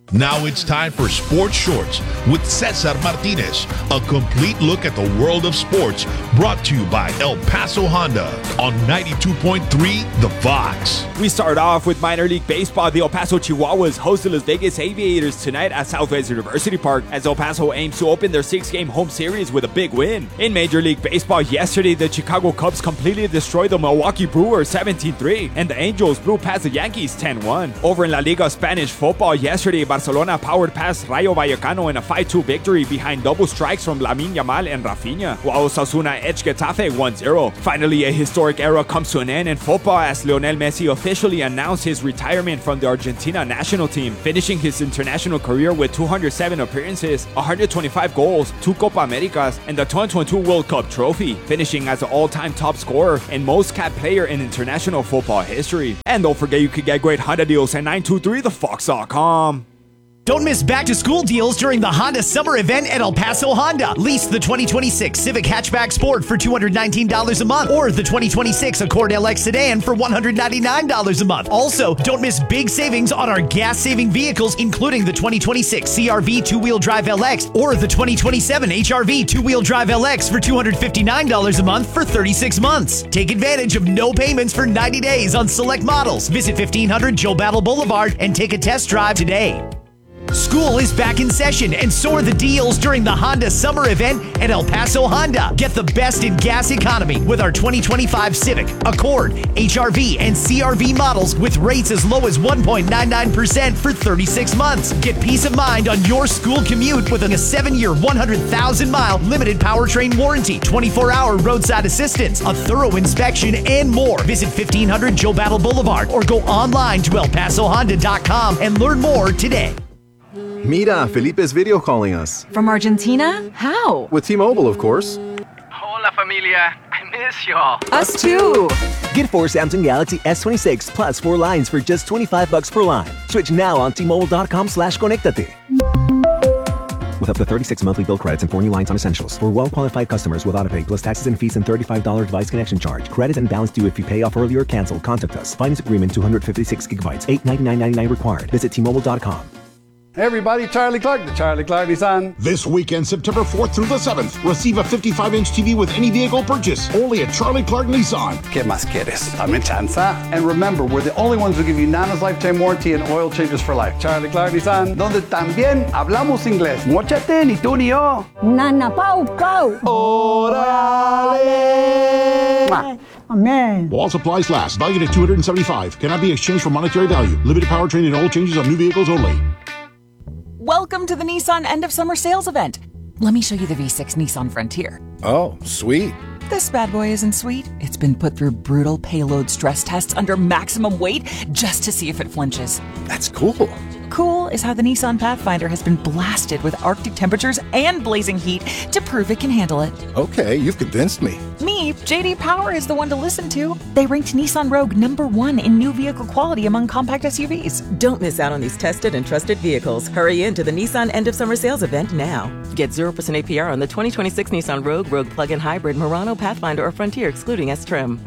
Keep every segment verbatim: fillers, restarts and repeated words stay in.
Now it's time for Sports Shorts with Cesar Martinez, a complete look at the world of sports, brought to you by El Paso Honda on ninety-two point three The Fox. We start off with minor league baseball. The El Paso Chihuahuas host the Las Vegas Aviators tonight at Southwest University Park as El Paso aims to open their six-game home series with a big win. In Major League Baseball yesterday, the Chicago Cubs completely destroyed the Milwaukee Brewers seventeen three, and the Angels blew past the Yankees ten one. Over in La Liga Spanish football yesterday, Barcelona powered past Rayo Vallecano in a five two victory behind double strikes from Lamine Yamal and Rafinha, while Osasuna edged Getafe one zero. Finally, a historic era comes to an end in football as Lionel Messi officially announced his retirement from the Argentina national team, finishing his international career with two hundred seven appearances, one hundred twenty-five goals, two Copa Americas, and the twenty twenty-two World Cup trophy, finishing as the all-time top scorer and most capped player in international football history. And don't forget, you can get great Honda deals at nine two three the fox dot com. Don't miss back-to-school deals during the Honda Summer Event at El Paso Honda. Lease the twenty twenty-six Civic Hatchback Sport for two hundred nineteen dollars a month or the twenty twenty-six Accord L X Sedan for one hundred ninety-nine dollars a month. Also, don't miss big savings on our gas-saving vehicles, including the twenty twenty-six C R V two-wheel drive L X or the twenty twenty-seven H R V two-wheel drive L X for two hundred fifty-nine dollars a month for thirty-six months. Take advantage of no payments for ninety days on select models. Visit fifteen hundred Joe Battle Boulevard and take a test drive today. School is back in session, and so are the deals during the Honda Summer Event at El Paso Honda. Get the best in gas economy with our twenty twenty-five Civic, Accord, H R V, and C R V models with rates as low as one point nine nine percent for thirty-six months. Get peace of mind on your school commute with a seven-year, one hundred thousand mile limited powertrain warranty, twenty-four hour roadside assistance, a thorough inspection, and more. Visit fifteen hundred Joe Battle Boulevard or go online to el paso honda dot com and learn more today. Mira, Felipe is video calling us. From Argentina? How? With T-Mobile, of course. Hola, familia. I miss y'all. Us too. Get four Samsung Galaxy S twenty-six plus four lines for just twenty-five bucks per line. Switch now on T-Mobile.com slash Conectate. With up to thirty-six monthly bill credits and four new lines on essentials. For well-qualified customers with autopay plus taxes and fees and thirty-five dollars device connection charge. Credit and balance due if you pay off early or cancel. Contact us. Finance agreement two hundred fifty-six gigabytes. eight ninety-nine ninety-nine required. Visit T Mobile dot com. Hey everybody, Charlie Clark, the Charlie Clark Nissan. This weekend, September fourth through the seventh, receive a fifty-five inch T V with any vehicle purchase. Only at Charlie Clark Nissan. ¿Qué más quieres? Dame chanza. And remember, we're the only ones who give you Nana's lifetime warranty and oil changes for life. Charlie Clark Nissan, donde también hablamos inglés. Móchate, ni tú ni yo. Nana pau pau. Órale. Amen. While supplies last, valued at two hundred seventy-five. Cannot be exchanged for monetary value. Limited powertrain and oil changes on new vehicles only. Welcome to the Nissan End of Summer Sales Event. Let me show you the V six Nissan Frontier. Oh, sweet. This bad boy isn't sweet. It's been put through brutal payload stress tests under maximum weight just to see if it flinches. That's cool. Cool is how the Nissan Pathfinder has been blasted with Arctic temperatures and blazing heat to prove it can handle it. Okay, you've convinced me. Me, J D Power is the one to listen to. They ranked Nissan Rogue number one in new vehicle quality among compact S U Vs. Don't miss out on these tested and trusted vehicles. Hurry into the Nissan End of Summer Sales Event now. Get zero percent A P R on the twenty twenty-six Nissan Rogue, Rogue Plug-in Hybrid, Murano, Pathfinder, or Frontier, excluding S-Trim.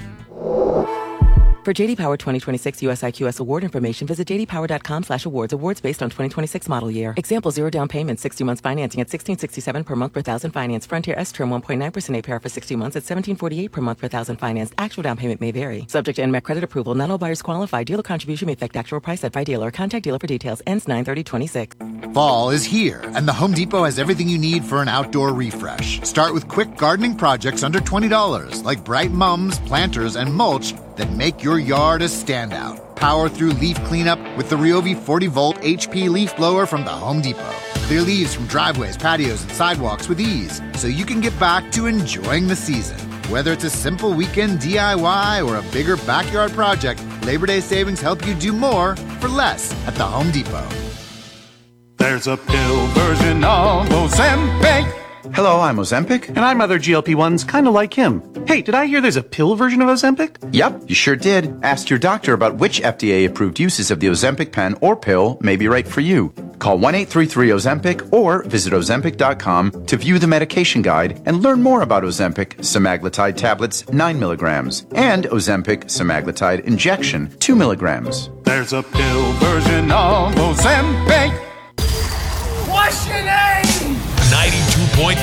For J D Power twenty twenty-six U S I Q S award information, visit j d power dot com slash awards. Awards based on twenty twenty-six model year. Example, zero down payment, sixty months financing at sixteen sixty-seven per month per thousand finance. Frontier S-Trim one point nine percent A P R for sixty months at seventeen forty-eight per month per thousand financed. Actual down payment may vary. Subject to N M A C credit approval. Not all buyers qualify. Dealer contribution may affect actual price set by dealer. Contact dealer for details. Ends nine thirty twenty-six. Fall is here, and the Home Depot has everything you need for an outdoor refresh. Start with quick gardening projects under twenty dollars, like bright mums, planters, and mulch that make your yard a standout. Power through leaf cleanup with the Ryobi forty volt H P leaf blower from the Home Depot. Clear leaves from driveways, patios, and sidewalks with ease, so you can get back to enjoying the season. Whether it's a simple weekend D I Y or a bigger backyard project, Labor Day savings help you do more for less at the Home Depot. There's a pill version of Ozempic. Hello, I'm Ozempic. And I'm other G L P ones kind of like him. Hey, did I hear there's a pill version of Ozempic? Yep, you sure did. Ask your doctor about which F D A-approved uses of the Ozempic pen or pill may be right for you. Call one eight three three Ozempic or visit ozempic dot com to view the medication guide and learn more about Ozempic semaglutide tablets nine milligrams and Ozempic semaglutide injection two milligrams. There's a pill version of Ozempic. point